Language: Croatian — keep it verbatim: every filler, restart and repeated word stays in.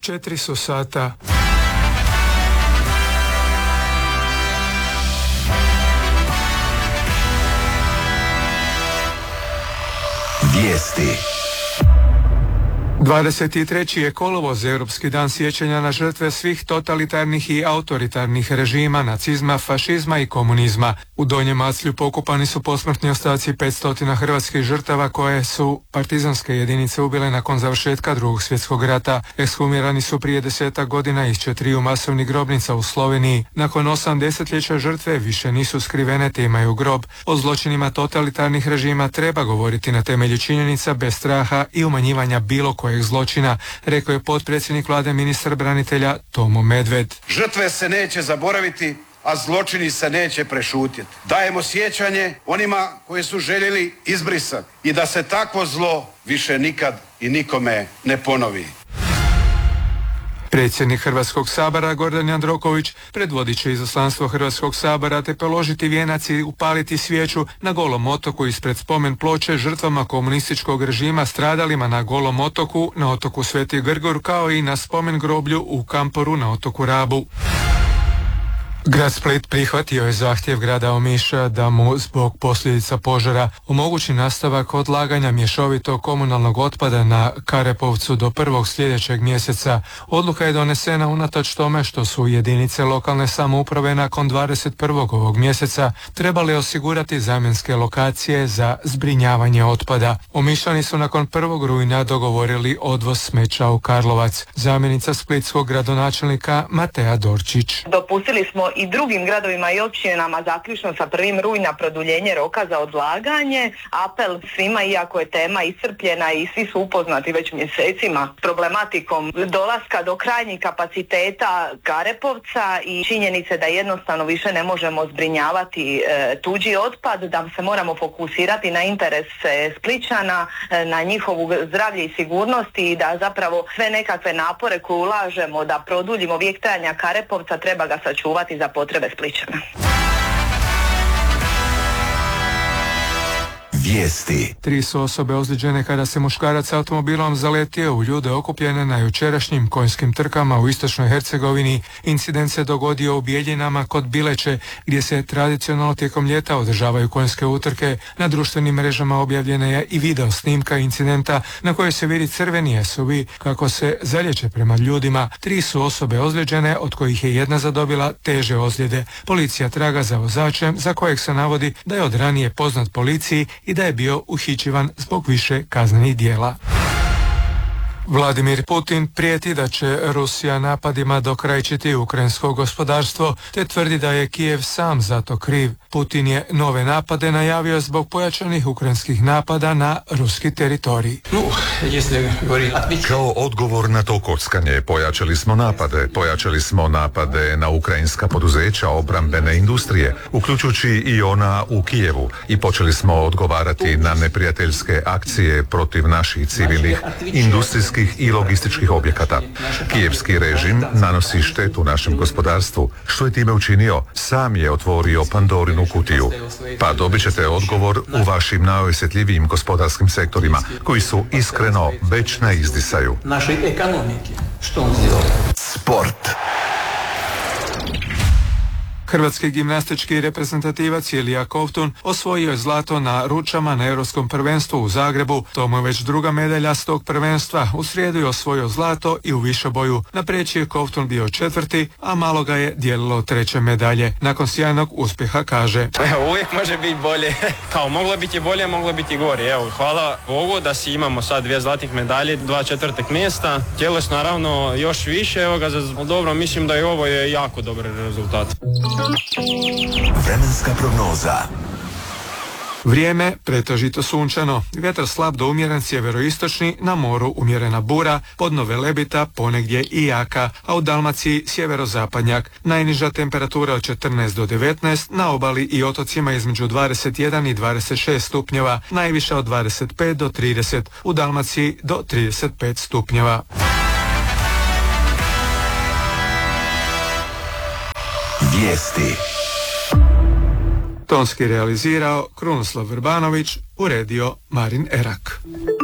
četiri su sata. Vijesti. dvadeset treći je kolovoz, Europski dan sjećanja na žrtve svih totalitarnih i autoritarnih režima, nacizma, fašizma i komunizma. U Donjem Maclju pokopani su posmrtni ostaci petsto hrvatskih žrtava koje su partizanske jedinice ubile nakon završetka Drugog svjetskog rata. Ekshumirani su prije desetak godina iz četiriju masovnih grobnica u Sloveniji. Nakon osam desetljeća žrtve više nisu skrivene te imaju grob. O zločinima totalitarnih režima treba govoriti na temelju činjenica bez straha i umanjivanja bilo kojeg zločina, rekao je potpredsjednik vlade, ministar branitelja Tomo Medved. Žrtve se neće zaboraviti, a zločini se neće prešutjeti. Dajemo sjećanje onima koji su željeli izbrisati i da se takvo zlo više nikad i nikome ne ponovi. Predsjednik Hrvatskog sabora Gordan Jandroković predvodit će izaslanstvo Hrvatskog sabora te položiti vijenac i upaliti svijeću na Golom otoku ispred spomen ploče žrtvama komunističkog režima stradalima na Golom otoku, na otoku Sveti Grgur, kao i na spomen groblju u Kamporu na otoku Rabu. Grad Split prihvatio je zahtjev grada Omiša da mu zbog posljedica požara omogući nastavak odlaganja mješovitog komunalnog otpada na Karepovcu do prvog sljedećeg mjeseca. Odluka je donesena unatoč tome što su jedinice lokalne samouprave nakon dvadeset prvog ovog mjeseca trebali osigurati zamjenske lokacije za zbrinjavanje otpada. Omišani su nakon prvog rujna dogovorili odvoz smeća u Karlovac. Zamjenica splitskog gradonačelnika Matea Dorčić. Dopustili smo i drugim gradovima i općinama zaključno sa prvog rujna produljenje roka za odlaganje. Apel svima, iako je tema iscrpljena i svi su upoznati već mjesecima problematikom dolaska do krajnjih kapaciteta Karepovca i činjenice da jednostavno više ne možemo zbrinjavati e, tuđi otpad, da se moramo fokusirati na interese Splićana, e, na njihovu zdravlje i sigurnost i da zapravo sve nekakve napore koje ulažemo da produljimo vijek trajanja Karepovca treba ga sačuvati za potrebe Splićana. Vijesti. Tri su osobe ozlijeđene kada se muškarac automobilom zaletio u ljude okupljene na jučerašnjim konjskim trkama u istočnoj Hercegovini. Incident se dogodio u Bijeljinama kod Bileće, gdje se tradicionalno tijekom ljeta održavaju konjske utrke. Na društvenim mrežama objavljena je i video snimka incidenta na kojoj se vidi crveni es u ve kako se zaljeće prema ljudima. Tri su osobe ozlijeđene, od kojih je jedna zadobila teže ozljede. Policija traga za vozačem, za kojeg se navodi da je od ranije poznat policiji i da je bio uhićivan zbog više kaznenih djela. Vladimir Putin prijeti da će Rusija napadima dokrajčiti ukrajinsko gospodarstvo, te tvrdi da je Kijev sam za to kriv. Putin je nove napade najavio zbog pojačanih ukrajinskih napada na ruski teritorij. Kao odgovor na to kockanje pojačali smo napade. Pojačali smo napade na ukrajinska poduzeća obrambene industrije, uključujući i ona u Kijevu, i počeli smo odgovarati na neprijateljske akcije protiv naših civilnih industrijskih i logističkih objekata. Kijevski režim nanosi štetu našem gospodarstvu. Što je time učinio? Sam je otvorio Pandorinu kutiju. Pa dobit ćete odgovor u vašim najosjetljivijim gospodarskim sektorima, koji su iskreno već na izdisaju. Sport. Hrvatski gimnastički reprezentativac Ilija Kovtun osvojio je zlato na ručama na Europskom prvenstvu u Zagrebu. To mu je već druga medalja s tog prvenstva. U srijedu je osvojio zlato i u višeboju. Na preći je Kovtun bio četvrti, a malo ga je dijelilo treće medalje. Nakon sjajnog uspjeha kaže: Evo, uvijek može biti bolje. Kao, moglo biti bolje, moglo biti gore. Evo, hvala Bogu da si imamo sad dvije zlatih medalje, dva četvrtih mjesta. Tjelesno naravno još više, evo ga, za dobro, mislim da i ovo je jako dobar rezultat. Vremenska prognoza. Vrijeme pretežito sunčano, vjetar slab do umjeren sjeveroistočni, na moru umjerena bura, podno Velebita ponegdje i jaka, a u Dalmaciji sjeverozapadnjak. Najniža temperatura od četrnaest do devetnaest, na obali i otocima između dvadeset jedan i dvadeset šest stupnjeva, najviša od dvadeset pet do trideset, u Dalmaciji do trideset pet stupnjeva. Vijesti. Tonski realizirao Krunoslav Vrbanović, uredio Marin Erak.